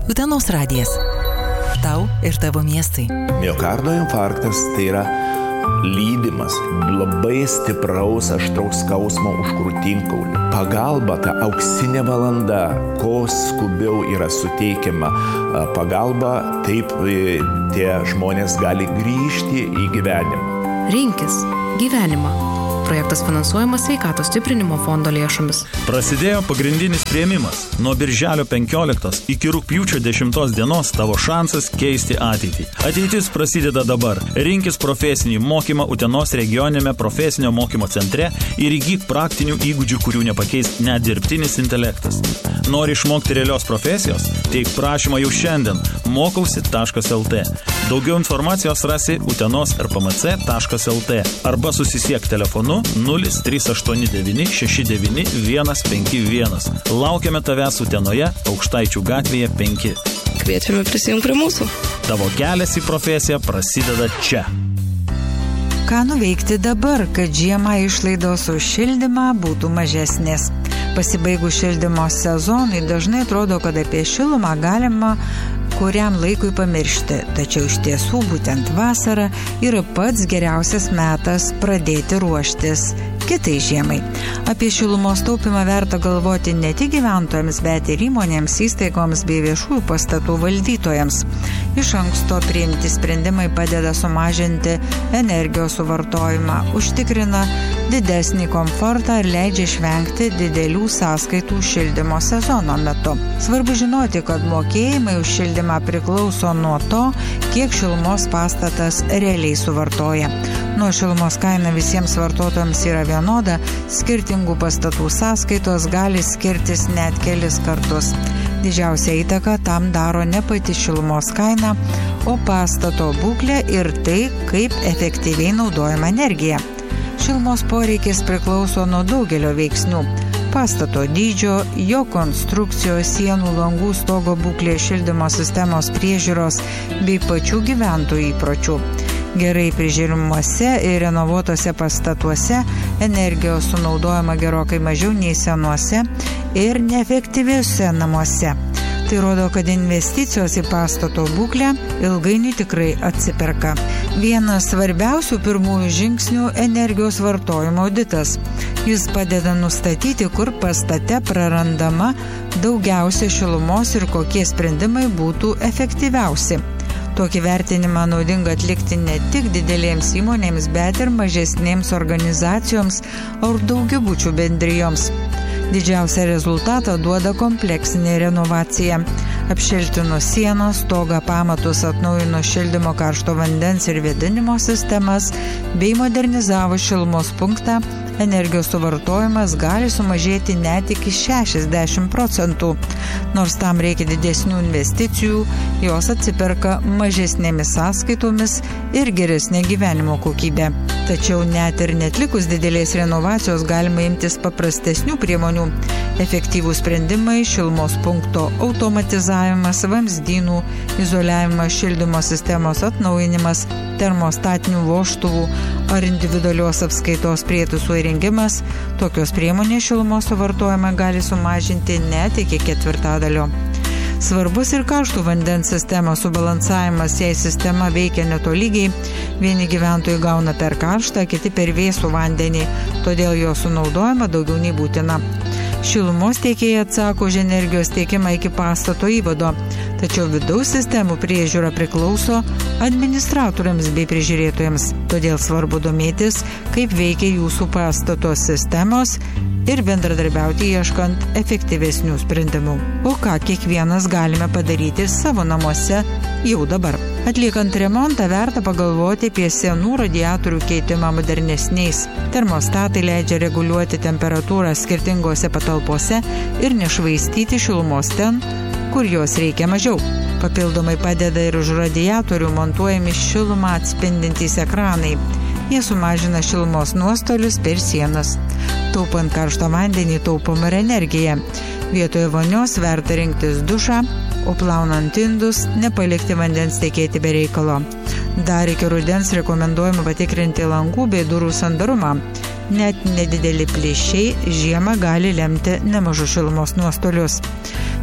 Utenos radijas. Tau ir tavo miestai. Miokardo infarktas tai yra lydimas labai stipraus aštraus skausmo už krūtinkaulį. Pagalba, ta auksinė valanda, ko skubiau yra suteikiama pagalba, taip tie žmonės gali grįžti į gyvenimą. Rinkis gyvenimą. Projektas finansuojamas Sveikatos stiprinimo fondo lėšomis. Prasidėjo pagrindinis priėmimas. Nuo birželio 15 iki rugpjūčio 10 dienos tavo šansas keisti ateitį. Ateitis prasideda dabar. Rinkis profesinį mokymą Utenos regioninėme profesinio mokymo centre ir įgyk praktinių įgūdžių, kurių nepakeis net dirbtinis intelektas. Nori išmokti realios profesijos? Teik prašymą jau šiandien mokausi.lt. Daugiau informacijos rasi utenos.rpmc.lt arba susisiek telefonu 0389 69 151. Laukiame tavęs Utenoje, Aukštaičių gatvėje 5. Kviečiame prisijungti prie mūsų. Tavo kelias į profesiją prasideda čia. Ką nuveikti dabar, kad žiemą išlaidos už šildymą būtų mažesnės? Pasibaigus šildymo sezonui dažnai atrodo, kad apie šilumą galima kuriam laikui pamiršti, tačiau iš tiesų būtent vasara yra pats geriausias metas pradėti ruoštis kitai žiemai. Apie šilumos taupymą verta galvoti ne tik gyventojams, bet ir įmonėms, įstaigoms bei viešųjų pastatų valdytojams. Iš anksto priimti sprendimai padeda sumažinti energijos suvartojimą, užtikrina didesnį komfortą ir leidžia išvengti didelių sąskaitų šildymo sezono metu. Svarbu žinoti, kad mokėjimai už šildymą priklauso nuo to, kiek šilumos pastatas realiai suvartoja. Nuo šilumos kaina visiems vartotojams yra vienoda, skirtingų pastatų sąskaitos gali skirtis net kelis kartus. Didžiausia įtaka tam daro ne pati šilumos kaina, o pastato būklė ir tai, kaip efektyviai naudojama energija. Šilumos poreikis priklauso nuo daugelio veiksnių. Pastato dydžio, jo konstrukcijos, sienų, langų, stogo būklė, šildymo sistemos priežiūros bei pačių gyventojų įpročių. Gerai prižiūrimuose ir renovuotose pastatuose energijos sunaudojama gerokai mažiau nei senuose ir neefektyviuose namuose. Tai rodo, kad investicijos į pastato būklę ilgainiui tikrai atsiperka. Vienas svarbiausių pirmųjų žingsnių – energijos vartojimo auditas. Jis padeda nustatyti, kur pastate prarandama daugiausia šilumos ir kokie sprendimai būtų efektyviausi. Tokį vertinimą naudinga atlikti ne tik didelėms įmonėms, bet ir mažesnėms organizacijoms ar daugiabučių bendrijoms. Didžiausią rezultatą duoda kompleksinė renovacija. Apšiltinus sienas, stogą, pamatus, atnaujinus šildymo, karšto vandens ir vėdinimo sistemas bei modernizavus šilumos punktą, energijos suvartojimas gali sumažėti net iki 60%. Nors tam reikia didesnių investicijų, jos atsiperka mažesnėmis sąskaitomis ir geresnė gyvenimo kokybė. Tačiau net ir netlikus didelės renovacijos galima imtis paprastesnių priemonių. Efektyvūs sprendimai, šilumos punkto automatizavimas, vamzdynų, izoliavimas, šildymo sistemos atnaujinimas, termostatinių vožtuvų ar individualios apskaitos prietaisų įrengimas. Tokios priemonės šilumos suvartojimą gali sumažinti net iki 1/4. Svarbus ir karštų vandens sistemos subalansavimas, jei sistema veikia netolygiai, vieni gyventojai gauna per karštą, kiti per vėsų vandenį, todėl jo sunaudojama daugiau nei būtina. Šilumos tiekėjai atsako už energijos tiekimą iki pastato įvado, tačiau vidaus sistemų priežiūra priklauso administratoriams bei prižiūrėtojams. Todėl svarbu domėtis, kaip veikia jūsų pastato sistemos ir bendradarbiauti ieškant efektyvesnių sprendimų. O ką kiekvienas galime padaryti savo namuose jau dabar? Atliekant remontą verta pagalvoti apie senų radiatorių keitimą modernesniais. Termostatai leidžia reguliuoti temperatūrą skirtingose patalpose ir nešvaistyti šilumos ten, kur jos reikia mažiau. Papildomai padeda ir už radiatorių montuojami šilumą atspindintys ekranai. Jie sumažina šilumos nuostolius per sienas. Taupant karštą vandenį taupoma ir energija. Vietoje vonios verta rinktis dušą, o plaunant indus nepalikti vandens tekėti be reikalo. Dar iki rudens rekomenduojama patikrinti langų bei durų sandarumą. Net nedideli plyšiai žiemą gali lemti nemažus šilumos nuostolius.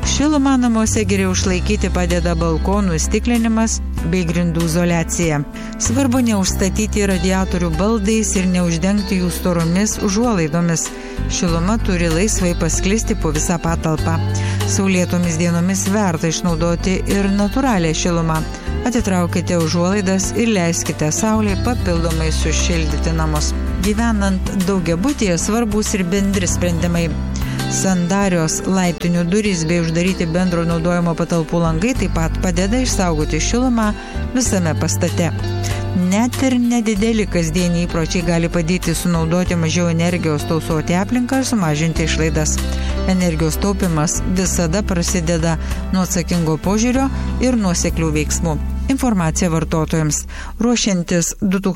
Šilumą namuose geriau išlaikyti padeda balkonų stiklinimas bei grindų izoliacija. Svarbu neužstatyti radiatorių baldais ir neuždengti jų storomis užuolaidomis. Šiluma turi laisvai pasklisti po visą patalpą. Saulėtomis dienomis verta išnaudoti ir natūralią šilumą. Atitraukite užuolaidas ir leiskite saulei papildomai sušildyti namus. Gyvenant daugiabutyje svarbus ir bendri sprendimai. Sandarios laiptinių durys bei uždaryti bendro naudojimo patalpų langai taip pat padeda išsaugoti šilumą visame pastate. Net ir nedideli kasdieniai įpročiai gali padėti sunaudoti mažiau energijos, tausoti aplinką ir sumažinti išlaidas. Energijos taupimas visada prasideda nuo atsakingo požiūrio ir nuoseklių veiksmų. Informacija vartotojams. Ruošiantis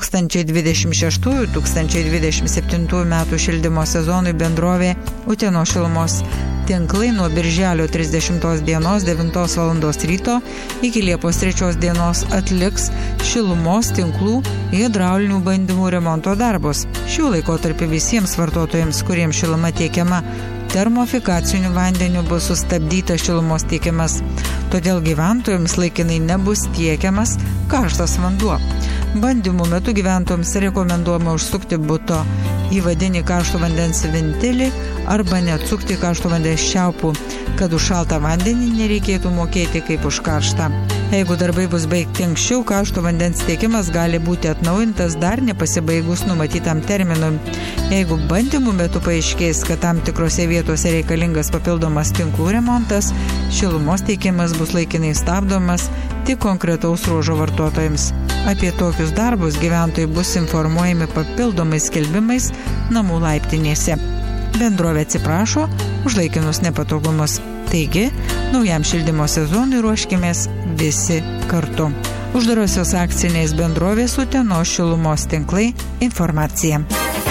2026-2027 metų šildymo sezonui bendrovė Utenos šilumos tinklai nuo birželio 30 dienos 9 val. Ryto iki Liepos 3 dienos atliks šilumos tinklų hidraulinių bandymų remonto darbus. Šiuo laikotarpiu visiems vartotojams, kuriems šiluma tiekiama termofikaciniu vandeniu, bus sustabdytas šilumos tiekimas. Todėl gyventojams laikinai nebus tiekiamas karštas vanduo. Bandymų metu gyventojams rekomenduojama užsukti buto įvadinį karšto vandens ventilį arba neatsukti karšto vandens čiaupų, kad už šaltą vandenį nereikėtų mokėti kaip už karštą. Jeigu darbai bus baigti anksčiau, karšto vandens tiekimas gali būti atnaujintas dar nepasibaigus numatytam terminui. Jeigu bandymų metu paaiškės, kad tam tikrose vietose reikalingas papildomas tinklų remontas, šilumos tiekimas bus laikinai stabdomas tik konkretaus ruožo vartotojams. Apie tokius darbus gyventojai bus informuojami papildomais skelbimais namų laiptinėse. Bendrovė atsiprašo už laikinus nepatogumus. Taigi, naujam šildymo sezonui ruoškimės visi kartu. Uždarosios akcinės bendrovės Utenos šilumos tinklai informacija.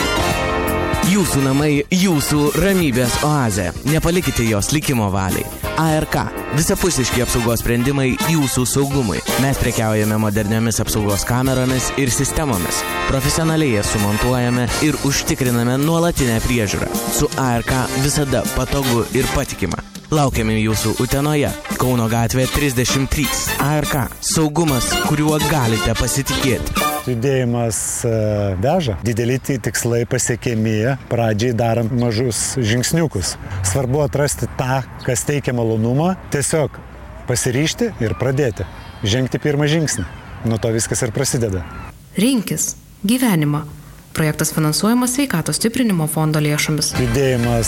Jūsų namai, jūsų ramybės oazė. Nepalikite jos likimo valiai. ARK. Visapusiški apsaugos sprendimai jūsų saugumui. Mes prekiaujame moderniomis apsaugos kameromis ir sistemomis. Profesionaliai jas sumontuojame ir užtikriname nuolatinę priežiūrą. Su ARK visada patogu ir patikima. Laukiame jūsų Utenoje, Kauno gatvė 33. ARK. Saugumas, kuriuo galite pasitikėti. Judėjimas veža. Dideli tikslai pasiekiami, pradžiai darant mažus žingsniukus. Svarbu atrasti tą, kas teikia malonumą, tiesiog pasiryžti ir pradėti. Žengti pirmą žingsnį. Nuo to viskas ir prasideda. Rinkis gyvenimą. Projektas finansuojamas Sveikatos stiprinimo fondo lėšomis. Judėjimas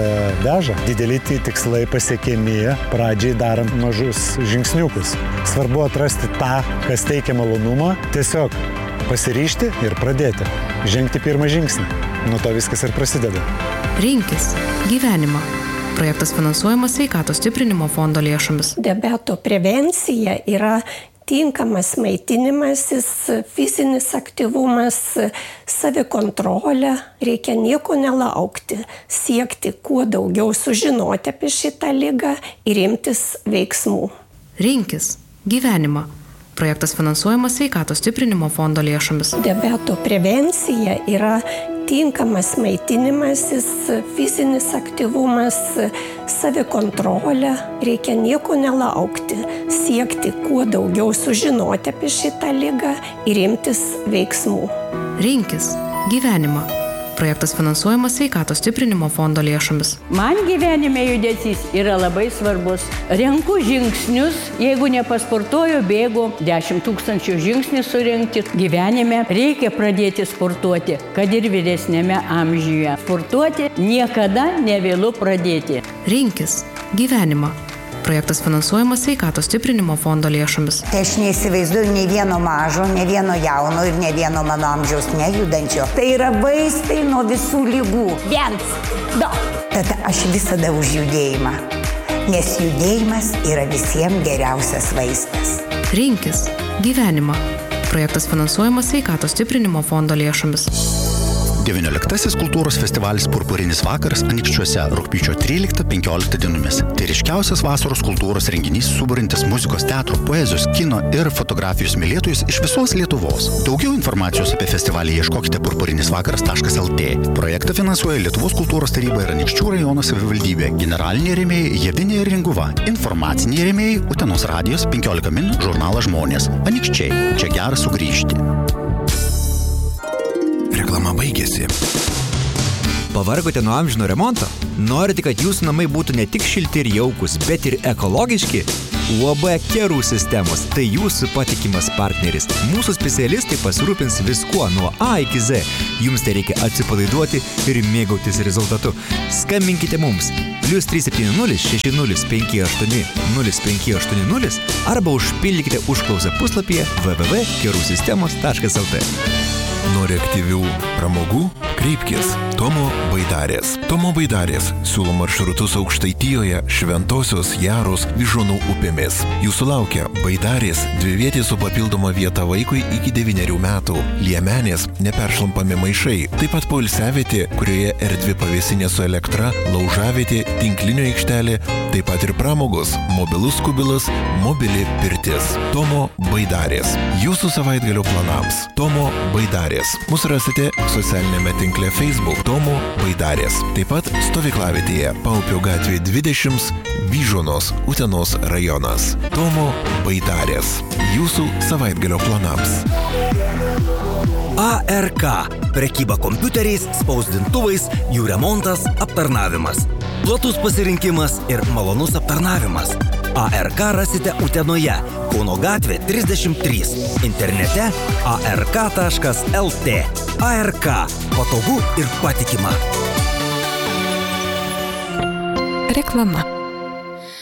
veža. Dideli tikslai pasiekiami, pradžiai darant mažus žingsniukus. Svarbu atrasti tą, kas teikia malonumą, tiesiog pasiryžti ir pradėti. Žengti pirmą žingsnį. Nuo to viskas ir prasideda. Rinkis gyvenimą. Projektas finansuojamas Sveikatos stiprinimo fondo lėšomis. Diabeto prevencija yra tinkamas maitinimasis, fizinis aktyvumas, savikontrolė. Reikia nieko nelaukti, siekti kuo daugiau sužinoti apie šitą ligą ir imtis veiksmų. Rinkis gyvenimą. Projektas finansuojamas Sveikatos stiprinimo fondo lėšomis. Diabeto prevencija yra tinkamas maitinimasis, fizinis aktyvumas, savikontrolė. Reikia nieko nelaukti, siekti kuo daugiau sužinoti apie šitą ligą ir imtis veiksmų. Rinkis gyvenimą. Projektas finansuojamas Sveikatos stiprinimo fondo lėšomis. Man gyvenime judesys yra labai svarbus. Renku žingsnius, jeigu nepasportuoju, bėgu 10 000 žingsnių surinkti. Gyvenime reikia pradėti sportuoti, kad ir vyresnėme amžiuje. Sportuoti niekada nevėlu pradėti. Rinkis gyvenimą. Projektas finansuojamas Sveikatos stiprinimo fondo lėšomis. Tai aš neįsivaizduoju nei vieno mažo, nei vieno jauno ir nei vieno mano amžiaus nejudančio. Tai yra vaistai nuo visų ligų. 1, 2. Tad aš visada už judėjimą, nes judėjimas yra visiems geriausias vaistas. Rinkis gyvenimą. Projektas finansuojamas Sveikatos stiprinimo fondo lėšomis. 19 kultūros festivalis Purpurinis vakaras Anykščiuose rugpjūčio 13-15 dienomis. Tai ryškiausias vasaros kultūros renginys suburintis muzikos, teatro, poezijos, kino ir fotografijos mylėtojus iš visos Lietuvos. Daugiau informacijos apie festivalį ieškokite purpurinisvakaras.lt. Projektą finansuoja Lietuvos kultūros taryba ir Anykščių rajono savivaldybė. Generaliniai rėmėjai Jadvinė ir Ringuva. Informaciniai rėmėjai Utenos radijos 15 min žurnalas Žmonės. Anykščiai. Čia gera sugrįžti. Reklama baigėsi. Pavargote nuo amžino remonto? Norite, kad jūsų namai būtų ne tik šilti ir jaukus, bet ir ekologiški? UAB Kerų sistemos – tai jūsų patikimas partneris. Mūsų specialistai pasirūpins viskuo nuo A iki Z. Jums tai reikia atsipalaiduoti ir mėgautis rezultatu. Skambinkite mums +370 6058 0580 arba užpildykite užklausą puslapyje www.kerusistemos.lt. Nori aktyvių pramogų? Kreipkis Tomo Baidarės. Tomo Baidarės siūlo maršrutus Aukštaitijoje, Šventosios, Jaros, Vyžuonų upėmis. Jūsų laukia Baidarės, dvivietė su papildoma vieta vaikui iki 9 metų, liemenės, neperšlampami maišai, taip pat poilsiavietė, kurioje erdvi pavėsinė su elektra, laužavietė, tinklinio aikštelė, taip pat ir pramogos, mobilus kubilas, mobili pirtis. Tomo Baidarės. Jūsų savaitgalio planams. Tomo Baidarės. Mus rasite socialinėme tinkle Facebook Tomo Baidarės. Taip pat stovyklavietėje Paupio gatvė 20, Vyžuonos, Utenos rajonas. Tomo Baidarės. Jūsų savaitgalio planams. ARK. Prekyba kompiuteriais, spausdintuvais, jų remontas, aptarnavimas. Platus pasirinkimas ir malonus aptarnavimas. ARK rasite Utenoje, Kauno gatvė 33. Internete ark.lt. ARK. Patogu ir patikima. Reklama.